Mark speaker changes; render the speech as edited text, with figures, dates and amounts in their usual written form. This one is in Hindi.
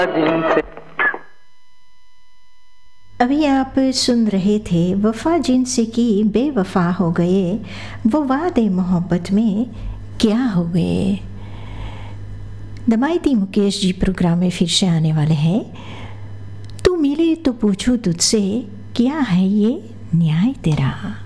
Speaker 1: जिनसे।
Speaker 2: अभी आप सुन रहे थे वफा जिनसे की बेवफा हो गए, वो वादे मोहब्बत में क्या हो गए। दमाइती मुकेश जी प्रोग्राम में फिर से आने वाले हैं। तू मिले तो पूछूं तुझसे, क्या है ये न्याय तेरा।